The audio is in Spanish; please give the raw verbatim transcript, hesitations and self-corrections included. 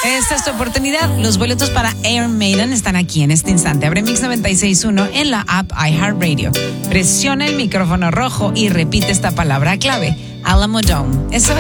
Esta es tu oportunidad. Los boletos para Iron Maiden están aquí en este instante. Abre Mix noventa y seis punto uno en la app iHeartRadio. Presiona el micrófono rojo y repite esta palabra clave: Alamo Dome. Eso